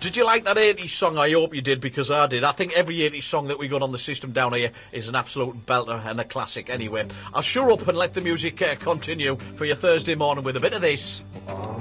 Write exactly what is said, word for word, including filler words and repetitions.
Did you like that eighties song? I hope you did, because I did. I think every eighties song that we got on the system down here is an absolute belter and a classic. Anyway, I'll shut up and let the music uh, continue for your Thursday morning with a bit of this.